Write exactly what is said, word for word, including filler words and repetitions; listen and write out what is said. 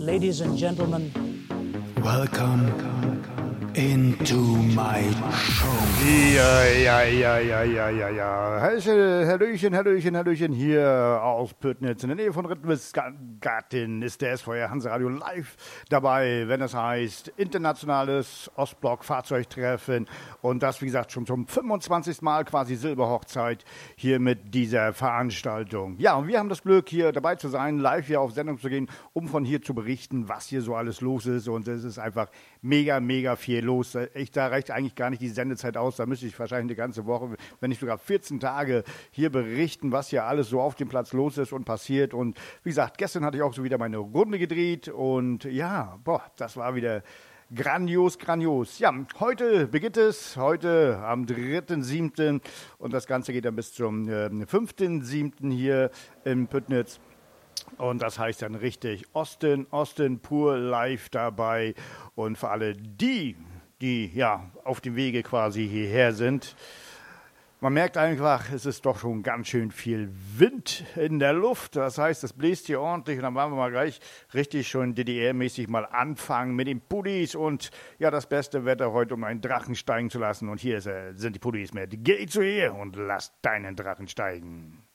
Ladies and gentlemen. Welcome into my show. Ja, ja, ja, ja, ja, ja, ja. Hallöchen, Hallöchen, Hallöchen. Hier aus Pötnitz in der Nähe von Rittenwitz-Garten ist der S V R Hanseradio live dabei, wenn es heißt Internationales Ostblock-Fahrzeugtreffen. Und das, wie gesagt, schon zum fünfundzwanzigsten Mal quasi Silberhochzeit hier mit dieser Veranstaltung. Ja, und wir haben das Glück, hier dabei zu sein, live hier auf Sendung zu gehen, um von hier zu berichten, was hier so alles los ist. Und es ist einfach mega, mega viel los. Ich, da reicht eigentlich gar nicht die Sendezeit aus. Da müsste ich wahrscheinlich eine ganze Woche, wenn nicht sogar vierzehn Tage hier berichten, was hier alles so auf dem Platz los ist und passiert. Und wie gesagt, gestern hatte ich auch so wieder meine Runde gedreht. Und ja, boah, das war wieder grandios, grandios. Ja, heute beginnt es, heute am dritten siebten und das Ganze geht dann bis zum äh, fünften siebten hier in Pötnitz. Und das heißt dann richtig Osten, Osten pur live dabei. Und für alle die, die ja auf dem Wege quasi hierher sind, man merkt einfach, es ist doch schon ganz schön viel Wind in der Luft. Das heißt, es bläst hier ordentlich. Und dann wollen wir mal gleich richtig schon D D R-mäßig mal anfangen mit den Pullis. Und ja, das beste Wetter heute, um einen Drachen steigen zu lassen. Und hier ist, äh, sind die Pullis mit. Geh zu ihr und lass deinen Drachen steigen.